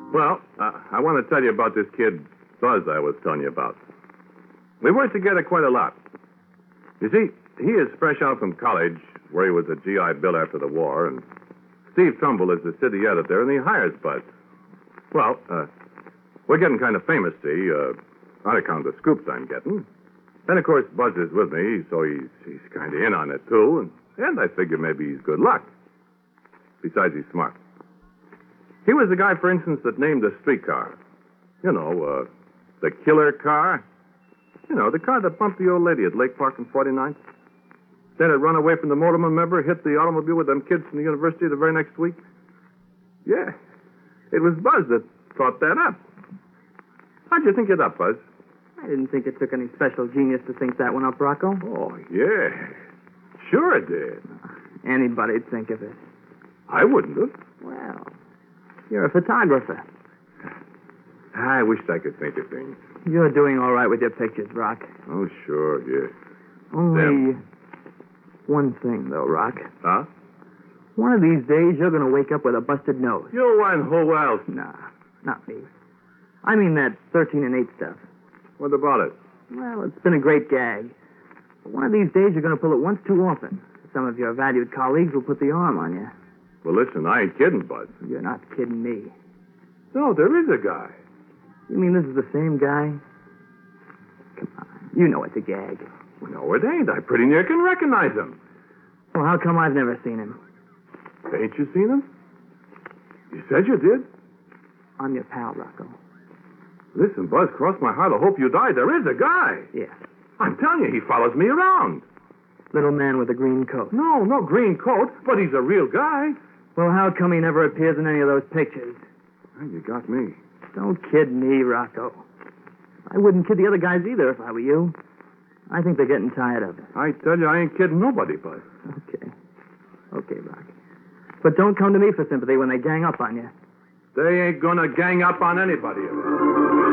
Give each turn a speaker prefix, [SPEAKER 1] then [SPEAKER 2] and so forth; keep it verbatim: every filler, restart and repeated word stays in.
[SPEAKER 1] Well, uh, I want to tell you about this kid, Buzz, I was telling you about. We worked together quite a lot. You see, he is fresh out from college, where he was a G I Bill after the war, and Steve Trumbull is the city editor, and he hires Buzz. Well, uh, we're getting kind of famous, see, uh, on account of the scoops I'm getting. And, of course, Buzz is with me, so he's, he's kind of in on it, too, and, and I figure maybe he's good luck. Besides, he's smart. He was the guy, for instance, that named the streetcar. You know, uh, the killer car. You know, the car that bumped the old lady at Lake Park and forty-ninth. Then it run away from the motorman, remember? Hit the automobile with them kids from the university the very next week. Yeah. It was Buzz that thought that up. How'd you think it up, Buzz?
[SPEAKER 2] I didn't think it took any special genius to think that one up, Rocco.
[SPEAKER 1] Oh, yeah. Sure it did.
[SPEAKER 2] Anybody'd think of it.
[SPEAKER 1] I wouldn't have.
[SPEAKER 2] Well, you're a photographer.
[SPEAKER 1] I wished I could think of things.
[SPEAKER 2] You're doing all right with your pictures, Rock.
[SPEAKER 1] Oh, sure, yeah.
[SPEAKER 2] Only
[SPEAKER 1] Them.
[SPEAKER 2] one thing, though, Rock.
[SPEAKER 1] Huh?
[SPEAKER 2] One of these days, you're going to wake up with a busted nose.
[SPEAKER 1] You and who else?
[SPEAKER 2] Nah, not me. I mean that thirteen and eight stuff.
[SPEAKER 1] What about it?
[SPEAKER 2] Well, it's been a great gag. But one of these days, you're going to pull it once too often. Some of your valued colleagues will put the arm on you.
[SPEAKER 1] Well, listen, I ain't kidding, Buzz.
[SPEAKER 2] You're not kidding me.
[SPEAKER 1] No, there is a guy.
[SPEAKER 2] You mean this is the same guy? Come on. You know it's a gag.
[SPEAKER 1] No, it ain't. I pretty near can recognize him.
[SPEAKER 2] Well, how come I've never seen him?
[SPEAKER 1] Ain't you seen him? You said you did.
[SPEAKER 2] I'm your pal, Rocco.
[SPEAKER 1] Listen, Buzz, cross my heart. I hope you die. There is a guy.
[SPEAKER 2] Yeah.
[SPEAKER 1] I'm telling you, he follows me around.
[SPEAKER 2] Little man with a green coat.
[SPEAKER 1] No, no green coat, but he's a real guy.
[SPEAKER 2] Well, how come he never appears in any of those pictures?
[SPEAKER 1] Well, you got me.
[SPEAKER 2] Don't kid me, Rocco. I wouldn't kid the other guys either if I were you. I think they're getting tired of it.
[SPEAKER 1] I tell you, I ain't kidding nobody, Buzz.
[SPEAKER 2] Okay. Okay, Rock. But don't come to me for sympathy when they gang up on you.
[SPEAKER 1] They ain't gonna gang up on anybody.